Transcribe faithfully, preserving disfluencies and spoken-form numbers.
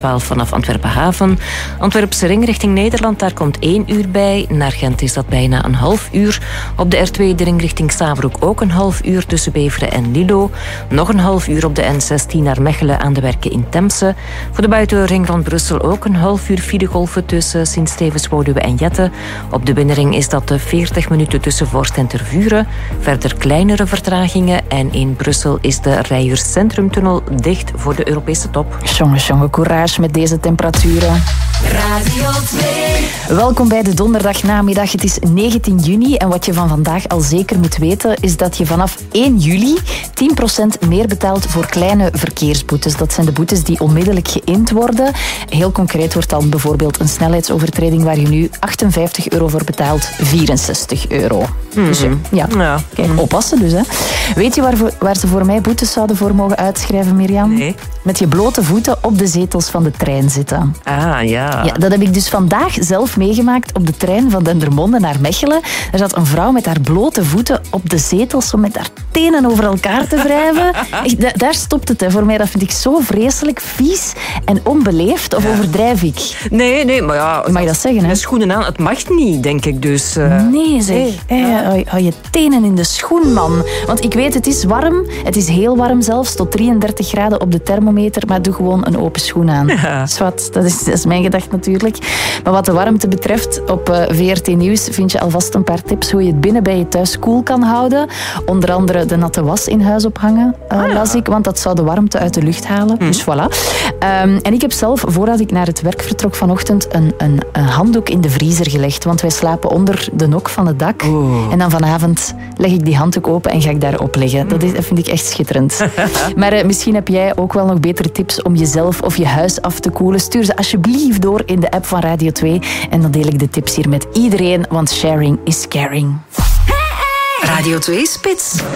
twaalf vanaf Antwerpen Haven. Antwerpse ring richting Nederland, daar komt één uur bij. Naar Gent is dat bijna een half uur. Op de R twee de ring richting Stabroek ook een half uur tussen Beveren en Lilo. Nog een half uur op de N zestien naar Mechelen aan de Werken in Temse. Voor de buitenring rond Brussel ook een half uur filegolven tussen Sint-Stevens, Woluwe en Jette. Op de binnenring is dat de veertig minuten tussen Vorst en Tervuren. Verder kleinere vertragingen en in Brussel is de Rijers Centrumtunnel dicht voor de Europese top. Jongen, jongen, courage met deze temperaturen. Radio twee. Welkom bij de donderdagnamiddag. Het is negentien juni en wat je van vandaag al zeker moet weten is dat je vanaf één juli tien procent meer betaalt voor kleine verkeersboetes. Dat zijn de boetes die onmiddellijk geïnd worden. Heel concreet wordt dan bijvoorbeeld een snelheidsovertreding waar je nu achtenvijftig euro voor betaalt, vierenzestig euro. Mm-hmm. Dus ja, ja. Kijk, oppassen dus. Hè. Weet je waar, waar ze voor mij boetes zouden voor mogen uitschrijven, Mirjam? Nee. Met je blote voeten op de zetels van de trein zitten. Ah, ja. Ja, dat heb ik dus vandaag zelf meegemaakt op de trein van Dendermonde naar Mechelen. Er zat een vrouw met haar blote voeten op de zetels om met haar tenen over elkaar te wrijven. Echt, da- daar stopt het hè, voor mij. Dat vind ik zo vreselijk vies en onbeleefd. Of ja. overdrijf ik? Nee, nee, maar ja... Mag je dat zeggen, hè? Met schoenen aan, het mag niet, denk ik dus. Uh... Nee, zeg. Nee. Hey, hou, hou je tenen in de schoen, man. Want ik weet, het is warm. Het is heel warm zelfs, tot drieëndertig graden op de thermometer. Maar doe gewoon een open schoen aan. Ja. Zwat, dat is, dat is mijn gedachte natuurlijk. Maar wat de warmte betreft, op uh, V R T Nieuws vind je alvast een paar tips hoe je het binnen bij je thuis koel kan houden. Onder andere de natte was in huis ophangen, uh, ah, ja. las ik, want dat zou de warmte uit de lucht halen. Hm. Dus voilà. Um, en ik heb zelf, voordat ik naar het werk vertrok vanochtend, een, een, een handdoek in de vriezer gelegd. Want wij slapen onder de nok van het dak. Oeh. En dan vanavond leg ik die handdoek open en ga ik daarop liggen. Dat, is, dat vind ik echt schitterend. Maar uh, misschien heb jij ook wel nog betere tips om jezelf of je huis af te koelen. Stuur ze alsjeblieft door in de app van Radio twee. En dan deel ik de tips hier met iedereen, want sharing is caring. Radio twee Spits.